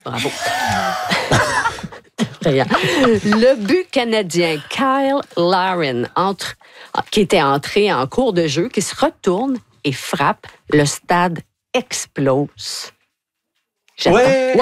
Bravo. Le but canadien, Kyle Larin, qui était entré en cours de jeu, qui se retourne et frappe, le stade explose. Ouais.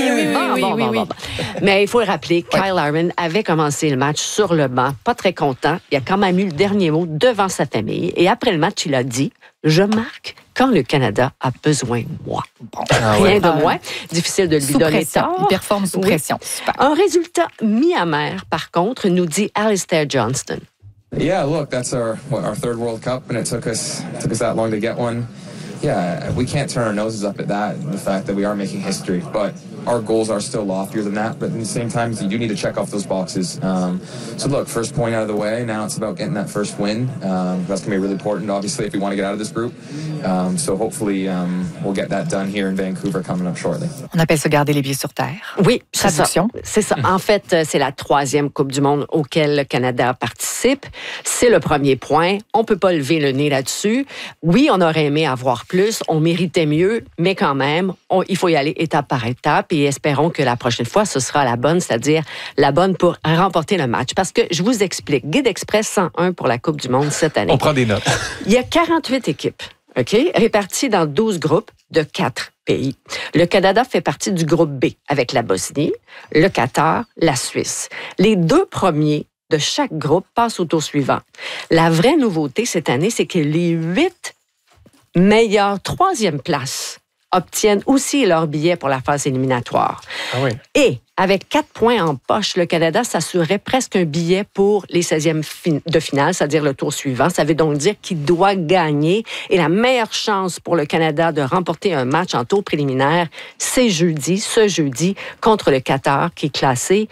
Oui. Mais il faut le rappeler, Kyle Larin avait commencé le match sur le banc, pas très content. Il a quand même eu le dernier mot devant sa famille. Et après le match, il a dit « Je marque quand le Canada a besoin de moi. » Rien de moins. Difficile de lui donner tort. Il performe sous pression. Super. Un résultat mi-amer, par contre, nous dit Alistair Johnston. Yeah, look, that's our third World Cup, and it took us that long to get one. Yeah, we can't turn our noses up at that, the fact that we are making history, but our goals are still loftier than that, but at the same time, you do need to check off those boxes. So look, first point out of the way, now it's about getting that first win. That's going to be really important, obviously, if we want to get out of this group. So hopefully, we'll get that done here in Vancouver coming up shortly. On appelle ça garder les pieds sur terre. Oui, traduction. C'est ça. En fait, c'est la 3e Coupe du monde auquel le Canada participe. C'est le premier point. On peut pas lever le nez là-dessus. Oui, on aurait aimé avoir plus. On méritait mieux, mais quand même, il faut y aller étape par étape et espérons que la prochaine fois, ce sera la bonne, c'est-à-dire la bonne pour remporter le match. Parce que je vous explique, Guide Express 101 pour la Coupe du monde cette année. On prend des notes. Il y a 48 équipes, OK, réparties dans 12 groupes de 4 pays. Le Canada fait partie du groupe B avec la Bosnie, le Qatar, la Suisse. Les 2 premiers de chaque groupe passent au tour suivant. La vraie nouveauté cette année, c'est que les 8 meilleures 3e places obtiennent aussi leur billet pour la phase éliminatoire. Ah oui. Et avec 4 points en poche, le Canada s'assurerait presque un billet pour les 16e de finale, c'est-à-dire le tour suivant. Ça veut donc dire qu'il doit gagner. Et la meilleure chance pour le Canada de remporter un match en tour préliminaire, c'est ce jeudi, contre le Qatar, qui est classé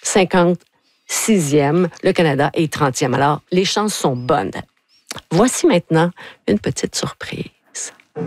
56e. Le Canada est 30e. Alors, les chances sont bonnes. Voici maintenant une petite surprise.